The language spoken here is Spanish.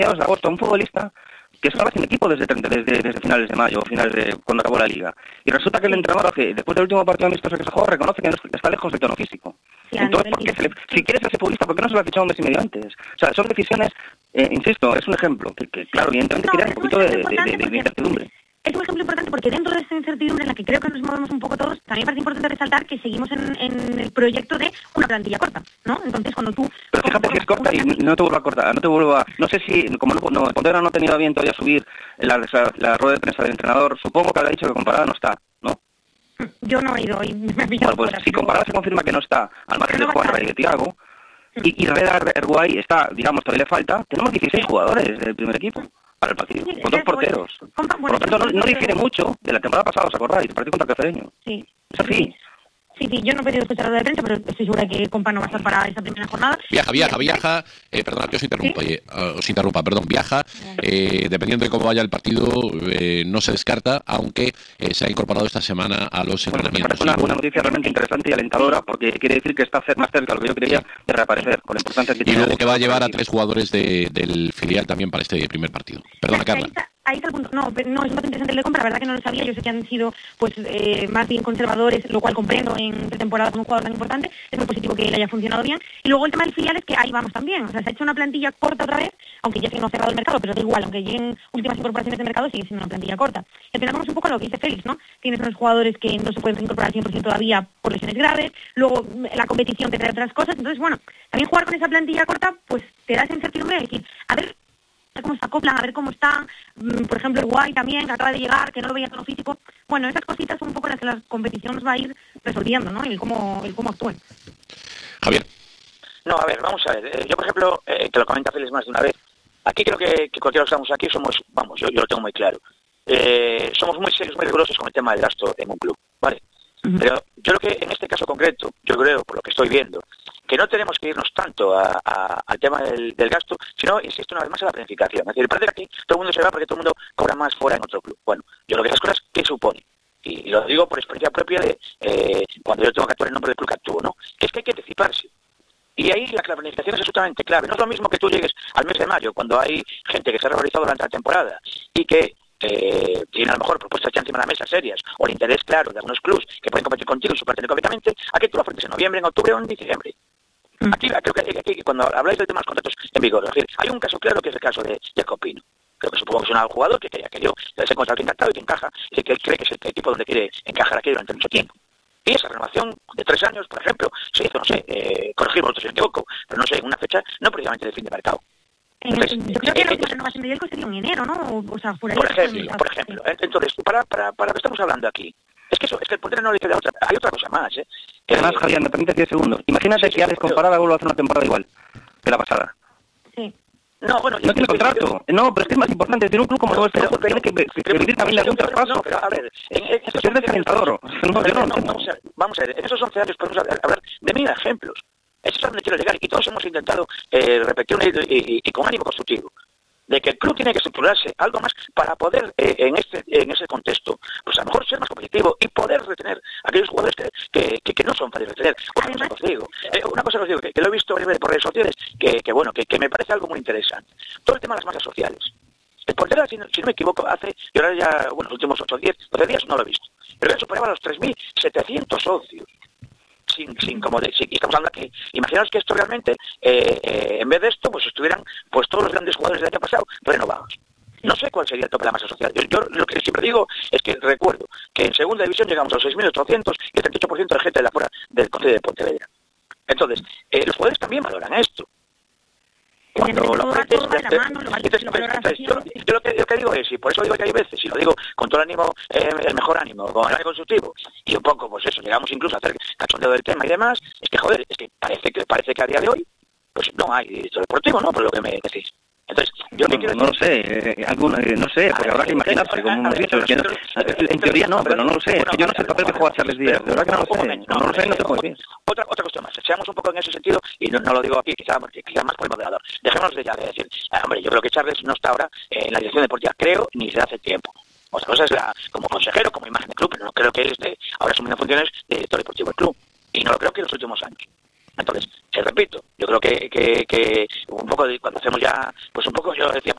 mediados de agosto a un futbolista que estaba sin equipo desde finales de mayo, finales de cuando acabó la liga. Y resulta que el entrenador, después del último partido amistoso que se jugó, reconoce que está lejos del tono físico. Sí, entonces, si quieres ser futbolista, ¿por qué no se lo ha fichado un mes y medio antes? O sea, son decisiones, insisto, es un ejemplo que claro, evidentemente crea un poquito de incertidumbre. Es un ejemplo importante porque dentro de esa incertidumbre en la que creo que nos movemos un poco todos, también parece importante resaltar que seguimos en el proyecto de una plantilla corta, ¿no? Entonces, cuando tú... Pero fíjate que es corta y no te vuelvo a cortar, no sé si, como Pontera no ha tenido bien todavía subir la rueda de prensa del entrenador, supongo que habrá dicho que comparada no está, ¿no? Yo no he ido y me he pillado. Bueno, pues si comparada se confirma que no está, al margen de Juan y de Thiago, y Reda Uruguay está, digamos, todavía le falta, tenemos 16 jugadores del primer equipo para el partido, con 2 porteros. Por lo tanto, no difiere mucho de la temporada pasada, ¿os acordáis? El partido contra Cacereño. Sí. Es así. Sí, yo no he podido escuchar la de prensa, pero estoy segura que Compa no va a estar para esta primera jornada. Viaja, perdona que os interrumpa, viaja, dependiendo de cómo vaya el partido, no se descarta, aunque se ha incorporado esta semana a los entrenamientos. Es una noticia realmente interesante y alentadora, porque quiere decir que está más cerca de lo que yo creía de reaparecer, con la importancia que tiene. Y luego que va a llevar a 3 jugadores del filial también para este primer partido. Perdona, Carla. Ahí está el punto. No, es un dato interesante el de Compra, la verdad que no lo sabía. Yo sé que han sido pues más bien conservadores, lo cual comprendo en pretemporada con un jugador tan importante. Es muy positivo que le haya funcionado bien. Y luego el tema del filial es que ahí vamos también. O sea, se ha hecho una plantilla corta otra vez, aunque ya se no ha cerrado el mercado, pero da igual, aunque lleguen últimas incorporaciones de mercado, sigue siendo una plantilla corta. Y al final vamos un poco a lo que dice Félix, ¿no? Tienes unos jugadores que no se pueden incorporar al 100% todavía por lesiones graves, luego la competición te trae otras cosas. Entonces, bueno, también jugar con esa plantilla corta, pues te da esa incertidumbre de decir, a ver cómo se acoplan, a ver cómo está, por ejemplo, Uruguay también, que acaba de llegar, que no lo veía todo físico. Bueno, esas cositas son un poco las que la competición nos va a ir resolviendo, ¿no? El cómo actúen. Javier. No, a ver, vamos a ver. Yo, por ejemplo, que lo comenta Félix más de una vez, aquí creo que cualquiera que estamos aquí somos, yo lo tengo muy claro, somos muy serios, muy rigurosos con el tema del gasto en un club, ¿vale? Pero yo creo que en este caso concreto, yo creo, por lo que estoy viendo, que no tenemos que irnos tanto al tema del gasto, sino, insisto una vez más, a la planificación. Es decir, parece que aquí todo el mundo se va porque todo el mundo cobra más fuera en otro club. Bueno, yo creo que esas cosas, ¿qué supone? Y lo digo por experiencia propia de cuando yo tengo que actuar en nombre del club que actúo, ¿no? Que es que hay que anticiparse. Y ahí la planificación es absolutamente clave. No es lo mismo que tú llegues al mes de mayo, cuando hay gente que se ha realizado durante la temporada y que tiene a lo mejor propuestas ya encima de la mesa serias o el interés claro de algunos clubes que pueden competir contigo y superarte completamente, a que tú lo afrontes en noviembre, en octubre o en diciembre. Aquí creo que aquí, cuando habláis del tema de los contratos en vigor, es decir, hay un caso claro que es el caso de Jacopino. Creo que supongo que es un jugador que yo ese contrato encantado y que encaja, y que él cree que es el equipo donde quiere encajar aquí durante mucho tiempo. Y esa renovación de 3 años, por ejemplo, se hizo, no sé, corregir vosotros si me equivoco, pero no sé, en una fecha no precisamente de fin de mercado. Entonces, yo creo que la renovación de Yelko sería en enero, ¿no? O sea, por ejemplo. Entonces, para lo que estamos hablando aquí, es que el portero no le queda otra. Hay otra cosa más, ¿eh? Además, Javier, me permite 10 segundos. Imagínate que Alex comparada vuelve a hacer una temporada igual que la pasada. Sí. No, bueno, no tiene contrato. No, pero es que es más importante. Tiene un club como el Fútbol, tiene que permitir también algún traspaso. No, pero a ver, es desalentador. Vamos a ver, en esos 11 años podemos hablar de 1000 ejemplos. Eso es donde quiero llegar y todos hemos intentado repetir y con ánimo constructivo de que el club tiene que estructurarse algo más para poder en ese contexto pues a lo mejor ser más competitivo y poder retener a aquellos jugadores que no son fáciles de retener. Una cosa que os digo, que lo he visto por redes sociales que me parece algo muy interesante, todo el tema de las masas sociales. El portero, si no me equivoco, yo ahora ya, los últimos 8 días no lo he visto, pero ya superaba los 3.700 socios. Y estamos hablando aquí, imaginaos que esto realmente, en vez de esto, pues estuvieran pues todos los grandes jugadores del año pasado renovados. No sé cuál sería el tope de la masa social. Yo lo que siempre digo es que recuerdo que en segunda división llegamos a los 6.800 y el 38% de gente de la fuera del Concejo de Pontevedra. Entonces, los jugadores también valoran esto. Cuando lo ofreces, yo lo que digo es, y por eso digo que hay veces, y lo digo con todo el ánimo, el mejor ánimo, con el ánimo constructivo, y un poco, pues eso, llegamos incluso a hacer cachondeo del tema y demás, es que joder, es que parece que a día de hoy, pues no hay director deportivo, ¿no? Por lo que me decís. Entonces, yo no lo sé, no sé, porque habrá que imaginarse, como hemos dicho, en teoría no, pero no lo sé, yo no sé el papel que juega Charles Díaz, de verdad que no lo sé, no te puedo decir. Otra cuestión más, seamos un poco en ese sentido, y no lo digo aquí quizá más por el moderador, dejémonos de decir, hombre, yo creo que Charles no está ahora en la dirección deportiva, creo, ni desde hace tiempo. Otra cosa es como consejero, como imagen de club, pero no creo que él esté ahora asumiendo funciones de director deportivo del club, y no lo creo que en los últimos años. Entonces, repito, Yo creo que un poco cuando hacemos ya, pues un poco, yo decía